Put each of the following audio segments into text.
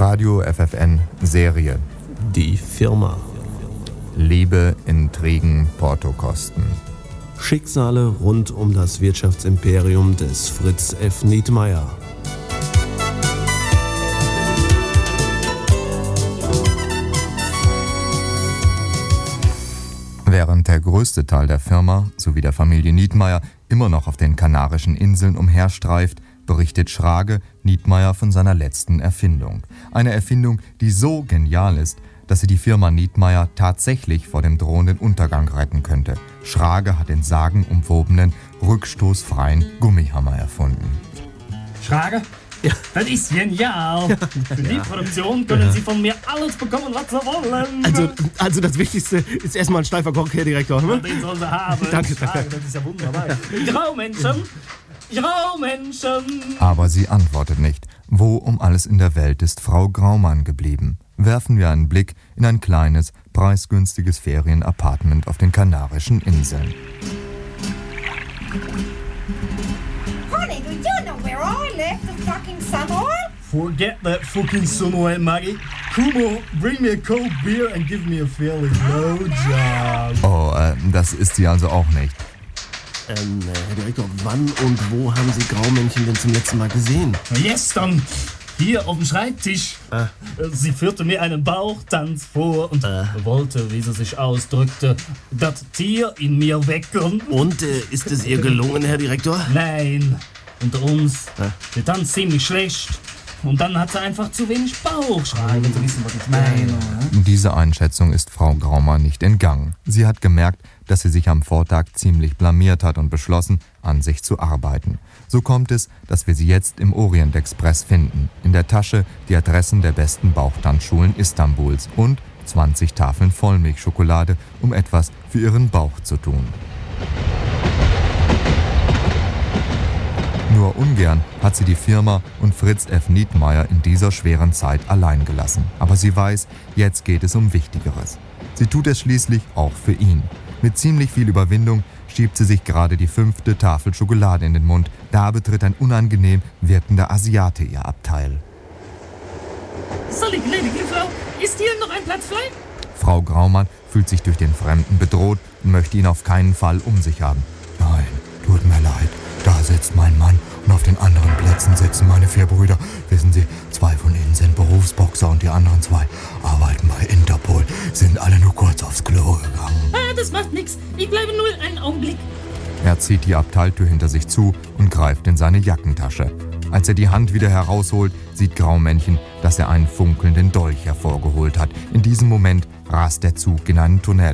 Radio FFN Serie. Die Firma. Liebe, Intrigen, Portokosten. Schicksale rund um das Wirtschaftsimperium des Fritz F. Nietmeyer. Während der größte Teil der Firma sowie der Familie Nietmeyer immer noch auf den Kanarischen Inseln umherstreift, berichtet Schrage Nietmeyer von seiner letzten Erfindung. Eine Erfindung, die so genial ist, dass sie die Firma Nietmeyer tatsächlich vor dem drohenden Untergang retten könnte. Schrage hat den sagenumwobenen, rückstoßfreien Gummihammer erfunden. Schrage? Ja. Das ist genial. Ja. Für die Produktion können Sie von mir alles bekommen, was Sie wollen. Also das Wichtigste ist erstmal ein steifer Kork, Herr Direktor. Ja, den sollen Sie haben. Danke. Schrage, das ist ja wunderbar. Graumenschen. Aber sie antwortet nicht. Wo um alles in der Welt ist Frau Graumann geblieben? Werfen wir einen Blick in ein kleines, preisgünstiges Ferienapartment auf den Kanarischen Inseln. Honey, do you know where I left the fucking sun oil? Forget that fucking sun oil, Maggie. Kumo, bring me a cold beer and give me a fairly blowjob. Oh, das ist sie also auch nicht. Herr Direktor, wann und wo haben Sie Graumännchen denn zum letzten Mal gesehen? Gestern, hier auf dem Schreibtisch. Sie führte mir einen Bauchtanz vor und wollte, wie sie sich ausdrückte, das Tier in mir wecken. Und ist es ihr gelungen, Herr Direktor? Nein, unter uns, sie tanzt ziemlich schlecht. Und dann hat sie einfach zu wenig Bauch. Schrage, wenn Sie wissen, was ich meine. Diese Einschätzung ist Frau Graumann nicht entgangen. Sie hat gemerkt, dass sie sich am Vortag ziemlich blamiert hat und beschlossen, an sich zu arbeiten. So kommt es, dass wir sie jetzt im Orient Express finden. In der Tasche die Adressen der besten Bauchtanzschulen Istanbuls und 20 Tafeln Vollmilchschokolade, um etwas für ihren Bauch zu tun. Nur ungern hat sie die Firma und Fritz F. Nietmeyer in dieser schweren Zeit allein gelassen. Aber sie weiß, jetzt geht es um Wichtigeres. Sie tut es schließlich auch für ihn. Mit ziemlich viel Überwindung schiebt sie sich gerade die 5. Tafel Schokolade in den Mund. Da betritt ein unangenehm wirkender Asiate ihr Abteil. Soll ich gnädige Frau, ist hier noch ein Platz frei? Frau Graumann fühlt sich durch den Fremden bedroht und möchte ihn auf keinen Fall um sich haben. Nein, tut mir leid. Da sitzt mein Mann und auf den anderen Plätzen sitzen meine 4 Brüder. Wissen Sie, 2 von ihnen sind Berufsboxer und die anderen 2 arbeiten bei Interpol. Sind alle nur kurz aufs Klo gegangen. Das macht nichts. Ich bleibe nur einen Augenblick. Er zieht die Abteiltür hinter sich zu und greift in seine Jackentasche. Als er die Hand wieder herausholt, sieht Graumännchen, dass er einen funkelnden Dolch hervorgeholt hat. In diesem Moment rast der Zug in einen Tunnel.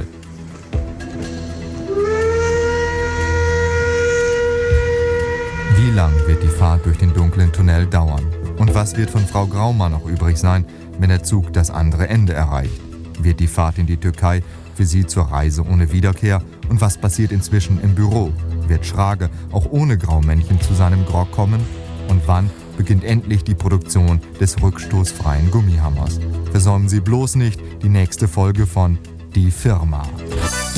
Wie lang wird die Fahrt durch den dunklen Tunnel dauern? Und was wird von Frau Graumann noch übrig sein, wenn der Zug das andere Ende erreicht? Wird die Fahrt in die Türkei für sie zur Reise ohne Wiederkehr? Und was passiert inzwischen im Büro? Wird Schrage auch ohne Graumännchen zu seinem Grog kommen? Und wann beginnt endlich die Produktion des rückstoßfreien Gummihammers? Versäumen Sie bloß nicht die nächste Folge von Die Firma.